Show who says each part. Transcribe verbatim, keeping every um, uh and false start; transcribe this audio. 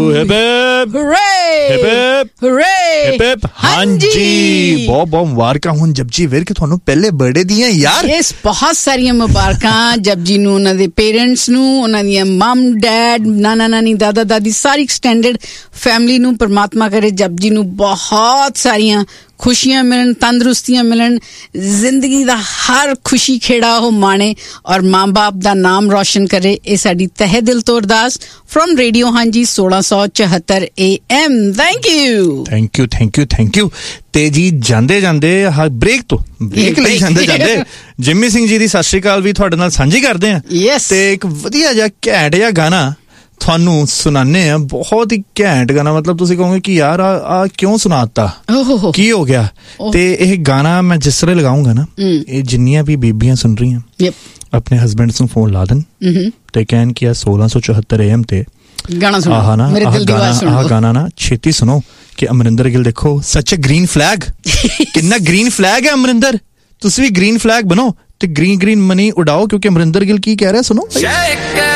Speaker 1: ਹਾਂਜੀ ਬਹੁਤ ਬਹੁਤ ਮੁਬਾਰਕਾਂ ਹੁਣ ਜਪਜੀ ਵੀਰ ਕਿ ਤੁਹਾਨੂੰ ਪਹਿਲੇ ਬਰਥਡੇ ਦੀਆਂ ਯਾਰ।
Speaker 2: ਯੈਸ ਬਹੁਤ ਸਾਰੀਆਂ ਮੁਬਾਰਕਾਂ ਜਪਜੀ ਨੂੰ, ਉਹਨਾਂ ਦੇ ਪੇਰੈਂਟਸ ਨੂੰ, ਉਹਨਾਂ ਦੀਆਂ ਮਮ ਡੈਡ ਨਾਨਾ ਨਾਨੀ ਦਾਦਾ ਦਾਦੀ ਸਾਰੀ ਐਕਸਟੈਂਡਡ ਫੈਮਿਲੀ ਨੂੰ। ਪਰਮਾਤਮਾ ਕਰੇ ਜਪਜੀ ਨੂੰ ਬਹੁਤ ਸਾਰੀਆਂ ਖੁਸ਼ੀਆਂ ਮਿਲਣ, ਤੰਦਰੁਸਤੀਆਂ ਮਿਲਣ, ਜ਼ਿੰਦਗੀ ਦਾ ਹਰ ਖੁਸ਼ੀ ਖੇੜਾ ਉਹ ਮਾਣੇ ਔਰ ਮਾਂ ਬਾਪ ਦਾ ਨਾਮ ਰੋਸ਼ਨ ਕਰੇ। ਇਹ ਸਾਡੀ ਤਹਿ ਦਿਲ ਤੋਂ ਅਰਦਾਸ ਫਰੋਮ ਰੇਡੀਓ ਹਾਂਜੀ ਸੋਲਾਂ ਸੌ ਚੁਹੱਤਰ A M. Thank you
Speaker 1: thank you thank you thank you. ਤੇ ਜੀ ਜਾਂਦੇ ਜਾਂਦੇ ਬ੍ਰੇਕ ਤੋਂ ਬ੍ਰੇਕ ਲਈ ਜਾਂਦੇ ਜਾਂਦੇ ਜਿੰਮੀ ਸਿੰਘ ਜੀ ਦੀ ਸਤਿ ਸ਼੍ਰੀ ਅਕਾਲ ਵੀ ਤੁਹਾਡੇ ਨਾਲ ਸਾਂਝੀ ਕਰਦੇ ਹਾਂ।
Speaker 2: ਯੈਸ
Speaker 1: ਤੇ ਇੱਕ ਵਧੀਆ ਜਿਹਾ ਘੈਂਟ ਜਿਹਾ ਗਾਣਾ ਤੁਹਾਨੂੰ ਸੁਣਾਨੇ ਆ, ਬਹੁਤ ਹੀ ਘੈਂਟ ਗਾਣਾ। ਮਤਲਬ ਤੁਸੀਂ ਕਹੋਗੇ ਕਿ ਯਾਰ ਆ ਕਿਉਂ ਸੁਣਾਤਾ, ਕੀ ਹੋ ਗਿਆ। ਤੇ ਇਹ ਗਾਣਾ ਮੈਂ ਜਿਸ ਤਰ੍ਹਾਂ ਲਗਾਉਂਗਾ ਨਾ, ਇਹ ਜਿੰਨੀਆਂ ਵੀ ਬੀਬੀਆਂ ਸੁਣ ਰਹੀਆਂ ਆਪਣੇ ਹਸਬੈਂਡ ਨੂੰ ਫੋਨ ਲਾ ਦੇਣ ਤੇ ਕਹਿਣ ਕਿ ਆ ਸੋਲਾਂ ਸੌ ਚੁਹੱਤਰ ਏ ਐਮ ਤੇ
Speaker 2: ਗਾਣਾ ਸੁਣੋ,
Speaker 1: ਆਹ ਨਾ
Speaker 2: ਮੇਰੇ ਦਿਲ ਦੀ ਆਵਾਜ਼ ਸੁਣੋ,
Speaker 1: ਆਹ ਗਾਣਾ ਨਾ ਛੇਤੀ ਸੁਣੋ ਕਿ ਅਮਰਿੰਦਰ ਗਿੱਲ ਦੇਖੋ ਸੱਚ ਗ੍ਰੀਨ ਫਲੈਗ, ਕਿੰਨਾ ਗ੍ਰੀਨ ਫਲੈਗ ਹੈ ਅਮਰਿੰਦਰ। ਤੁਸੀਂ ਵੀ ਗ੍ਰੀਨ ਫਲੈਗ ਬਣੋ ਤੇ ਗ੍ਰੀਨ ਗ੍ਰੀਨ ਮਨੀ ਉਡਾਓ, ਕਿਉਂਕਿ ਅਮਰਿੰਦਰ ਗਿੱਲ ਕੀ ਕਹਿ ਰਿਹਾ ਸੁਣੋ।